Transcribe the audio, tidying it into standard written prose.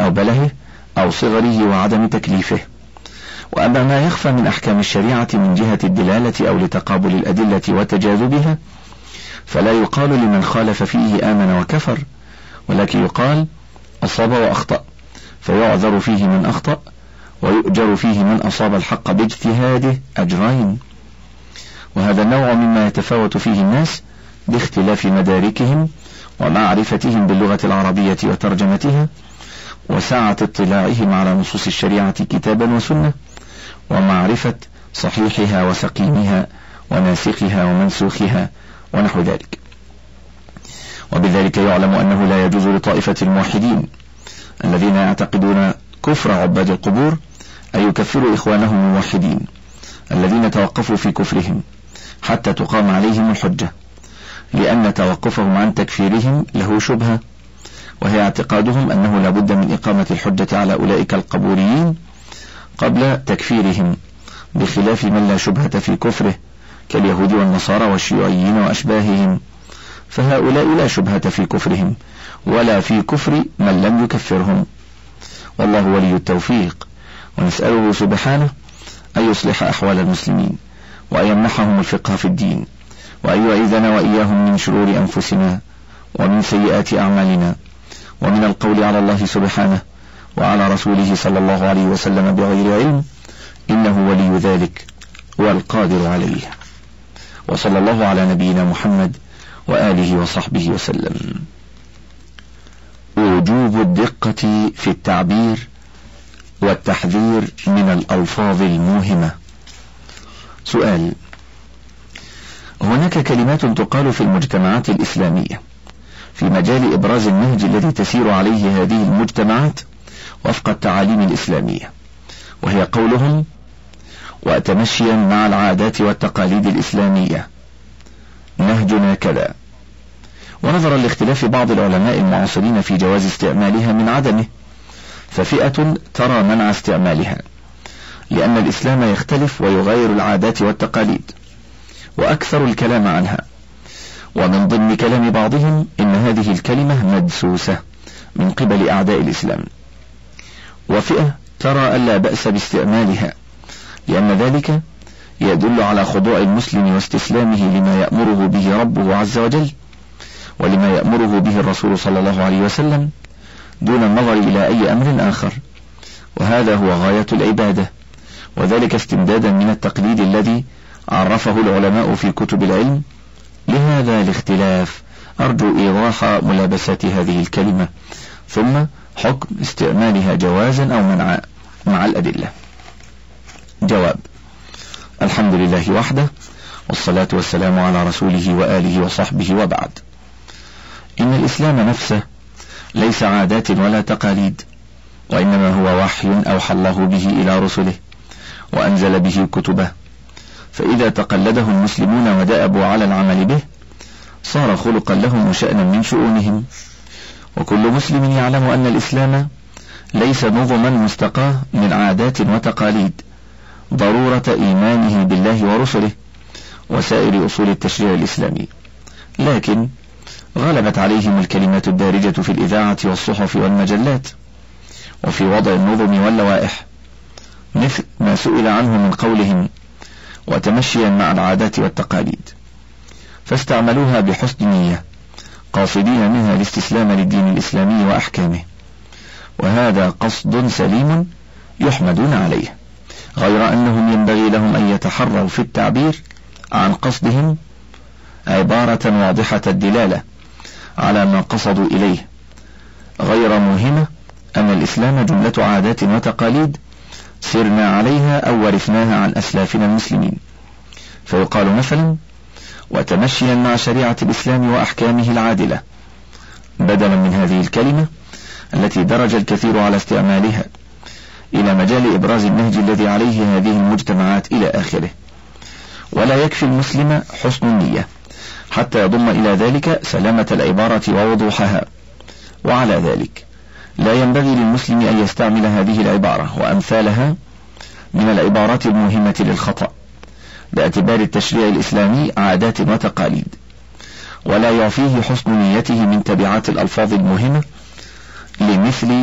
أو بلهه أو صغره وعدم تكليفه. وأما ما يخفى من أحكام الشريعة من جهة الدلالة أو لتقابل الأدلة وتجاذبها فلا يقال لمن خالف فيه آمن وكفر، ولكن يقال أصاب وأخطأ، فيعذر فيه من أخطأ ويؤجر فيه من أصاب الحق باجتهاده أجرين. وهذا النوع مما يتفاوت فيه الناس باختلاف مداركهم ومعرفتهم باللغة العربية وترجمتها وسعة اطلاعهم على نصوص الشريعة كتابا وسنة ومعرفة صحيحها وسقيمها وناسخها ومنسوخها ونحو ذلك. وبذلك يعلم أنه لا يجوز لطائفة الموحدين الذين يعتقدون كفر عباد القبور أن يكفروا إخوانهم الموحدين الذين توقفوا في كفرهم حتى تقام عليهم الحجة، لأن توقفهم عن تكفيرهم له شبهة، وهي اعتقادهم أنه لا بد من إقامة الحجة على أولئك القبوريين قبل تكفيرهم، بخلاف من لا شبهة في كفره كاليهود والنصارى والشيوعيين وأشباههم، فهؤلاء لا شبهة في كفرهم ولا في كفر من لم يكفرهم. والله ولي التوفيق، ونسأله سبحانه أن يصلح أحوال المسلمين وأن يمنحهم الفقه في الدين، وأن يعيذنا وإياهم من شرور أنفسنا ومن سيئات أعمالنا ومن القول على الله سبحانه وعلى رسوله صلى الله عليه وسلم بغير علم، إنه ولي ذلك والقادر عليه. وصلى الله على نبينا محمد وآله وصحبه وسلم. وجوب الدقة في التعبير والتحذير من الألفاظ الموهمة. سؤال: هناك كلمات تقال في المجتمعات الإسلامية في مجال إبراز النهج الذي تسير عليه هذه المجتمعات وفق التعاليم الإسلامية، وهي قولهم: وتمشيا مع العادات والتقاليد الإسلامية نهجنا كذا. ونظرا لاختلاف بعض العلماء المعاصرين في جواز استعمالها من عدمه، ففئة ترى منع استعمالها لأن الإسلام يختلف ويغير العادات والتقاليد وأكثر الكلام عنها، ومن ضمن كلام بعضهم إن هذه الكلمة مدسوسة من قبل أعداء الإسلام. وفئة ترى ألا بأس باستعمالها لأن ذلك يدل على خضوع المسلم واستسلامه لما يأمره به ربه عز وجل ولما يأمره به الرسول صلى الله عليه وسلم دون النظر إلى أي أمر آخر، وهذا هو غاية العبادة، وذلك استمدادا من التقليد الذي عرفه العلماء في كتب العلم. لهذا الاختلاف أرجو إيضاح ملابسات هذه الكلمة، ثم حكم استعمالها جوازا أو منعا مع الأدلة. جواب: الحمد لله وحده، والصلاة والسلام على رسوله وآله وصحبه، وبعد. إن الإسلام نفسه ليس عادات ولا تقاليد، وإنما هو وحي أوحى الله به إلى رسله وأنزل به كتبه، فإذا تقلده المسلمون ودأبوا على العمل به صار خلقا لهم وشأنا من شؤونهم. وكل مسلم يعلم أن الإسلام ليس نظما مستقاه من عادات وتقاليد ضرورة إيمانه بالله ورسله وسائر أصول التشريع الإسلامي، لكن غلبت عليهم الكلمات الدارجة في الإذاعة والصحف والمجلات وفي وضع النظم واللوائح، مثل ما سئل عنه من قولهم: وتمشيا مع العادات والتقاليد، فاستعملوها بحسن نية قاصدين منها الاستسلام للدين الإسلامي وأحكامه، وهذا قصد سليم يحمدون عليه، غير أنهم ينبغي لهم أن يتحروا في التعبير عن قصدهم عبارة واضحة الدلالة على ما قصدوا إليه، غير موهمة أن الإسلام جملة عادات وتقاليد سرنا عليها أو ورثناها عن أسلافنا المسلمين. فيقال مثلا: وتمشيا مع شريعة الإسلام وأحكامه العادلة، بدلا من هذه الكلمة التي درج الكثير على استعمالها إلى مجال إبراز النهج الذي عليه هذه المجتمعات إلى آخره. ولا يكفي المسلم حسن النية حتى يضم إلى ذلك سلامة العبارة ووضوحها، وعلى ذلك لا ينبغي للمسلم أن يستعمل هذه العبارة وأمثالها من العبارات الموهمة للخطأ باعتبار التشريع الإسلامي عادات وتقاليد، ولا يعفيه حسن نيته من تبعات الألفاظ الموهمة لمثل